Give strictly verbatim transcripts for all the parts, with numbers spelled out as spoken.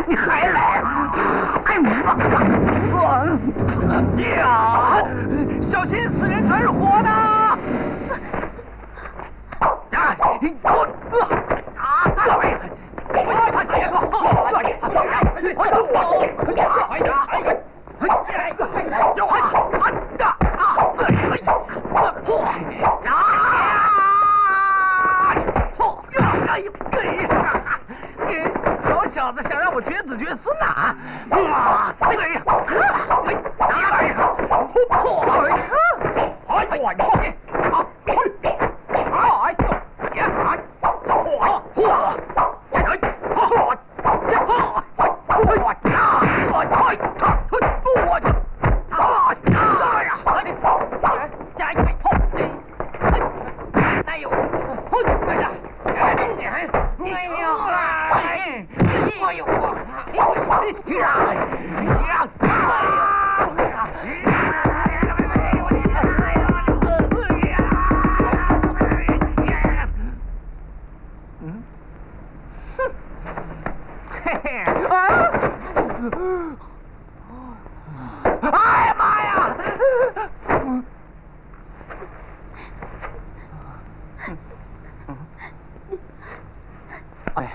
你还来？哎呀！小心死人全是活的！啊！我啊！哎！老小子想让我绝子绝孙呐！啊！哎呀！哎呀！哎呀！破！哎呀！哎呀！哎呀妈呀！哎，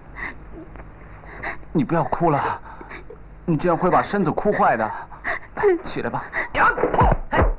你不要哭了，你这样会把身子哭坏的。来，起来吧。呀！